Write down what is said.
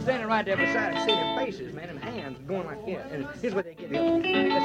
standing right there beside us, seeing them faces, man, them hands going like this. And here's what they get.